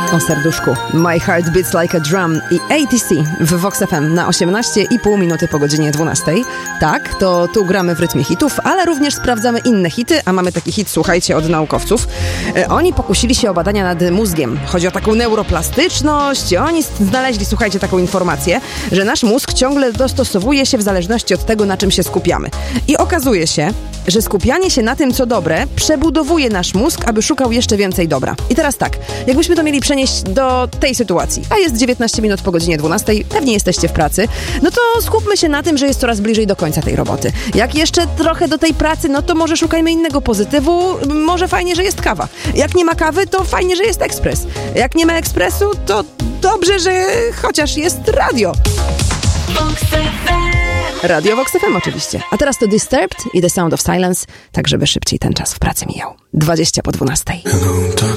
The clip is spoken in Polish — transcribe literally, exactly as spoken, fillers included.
O serduszku. My Heart Beats Like a Drum i A T C w Vox F M na osiemnaście i pół minuty po godzinie dwunastej. Tak, to tu gramy w rytmie hitów, ale również sprawdzamy inne hity, a mamy taki hit, słuchajcie, od naukowców. E, oni pokusili się o badania nad mózgiem. Chodzi o taką neuroplastyczność. Oni znaleźli, słuchajcie, taką informację, że nasz mózg ciągle dostosowuje się w zależności od tego, na czym się skupiamy. I okazuje się, że skupianie się na tym, co dobre, przebudowuje nasz mózg, aby szukał jeszcze więcej dobra. I teraz tak, jakbyśmy to mieli przenieść do tej sytuacji, a jest dziewiętnaście minut po godzinie dwunastej, pewnie jesteście w pracy, no to skupmy się na tym, że jest coraz bliżej do końca tej roboty. Jak jeszcze trochę do tej pracy, no to może szukajmy innego pozytywu, może fajnie, że jest kawa. Jak nie ma kawy, to fajnie, że jest ekspres. Jak nie ma ekspresu, to dobrze, że chociaż jest radio. Radio Vox F M oczywiście. A teraz to Disturbed i The Sound of Silence, tak żeby szybciej ten czas w pracy mijał. dwadzieścia po dwunastej.